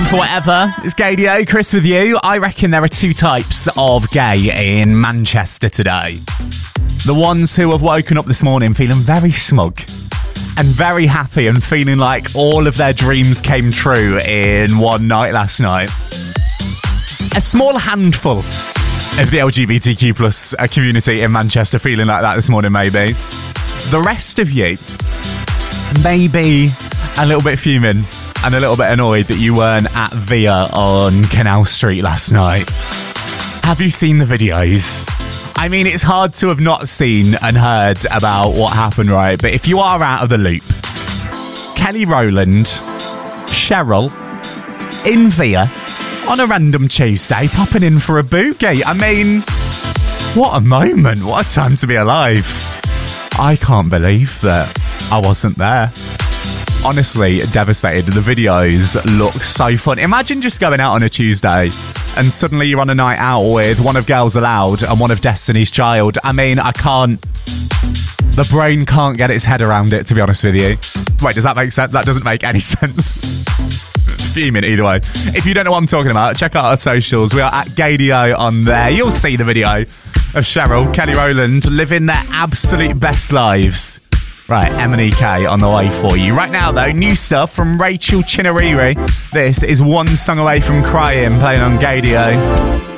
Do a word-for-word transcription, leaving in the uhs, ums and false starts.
for whatever. It's Gadio, Chris with you. I reckon there are two types of gay in Manchester today. The ones who have woken up this morning feeling very smug and very happy and feeling like all of their dreams came true in one night last night. A small handful of the L G B T Q plus community in Manchester feeling like that this morning, maybe. The rest of you, maybe a little bit fuming and a little bit annoyed that you weren't at Via on Canal Street last night. Have you seen the videos? I mean, it's hard to have not seen and heard about what happened, right? But if you are out of the loop, Kelly Rowland, Cheryl, in Via on a random Tuesday, popping in for a boogie. I mean, what a moment. What a time to be alive. I can't believe that I wasn't there. Honestly, devastated. The videos look so fun. Imagine just going out on a Tuesday and suddenly you're on a night out with one of Girls Aloud and one of Destiny's Child. I mean, I can't... The brain can't get its head around it, to be honest with you. Wait, does that make sense? That doesn't make any sense. Fuming either way. If you don't know what I'm talking about, check out our socials. We are at Gadio on there. You'll see the video of Cheryl, Kelly Rowland living their absolute best lives. Right, M and E K on the way for you. Right now, though, new stuff from Rachel Chinariri. This is One Song Away from Crying, playing on Gadio.